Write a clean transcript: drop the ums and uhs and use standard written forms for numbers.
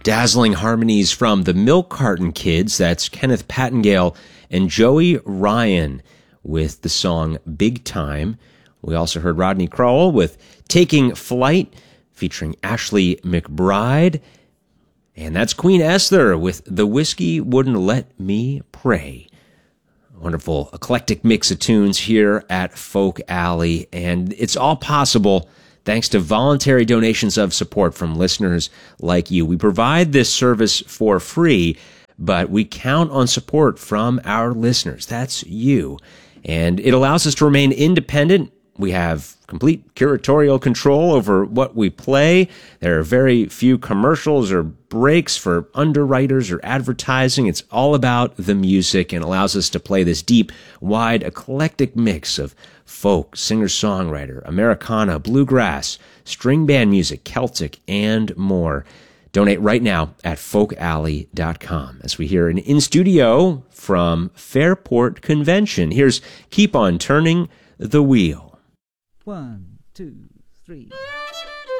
Dazzling harmonies from the Milk Carton Kids. That's Kenneth Pattingale and Joey Ryan with the song Big Time. We also heard Rodney Crowell with Taking Flight, featuring Ashley McBride. And that's Queen Esther with The Whiskey Wouldn't Let Me Pray. Wonderful eclectic mix of tunes here at Folk Alley. And it's all possible thanks to voluntary donations of support from listeners like you. We provide this service for free, but we count on support from our listeners. That's you. And it allows us to remain independent. We have complete curatorial control over what we play. There are very few commercials or breaks for underwriters or advertising. It's all about the music and allows us to play this deep, wide, eclectic mix of folk, singer-songwriter, Americana, bluegrass, string band music, Celtic, and more. Donate right now at folkalley.com as we hear an in-studio from Fairport Convention. Here's Keep on Turning the Wheel. 1, 2, 3.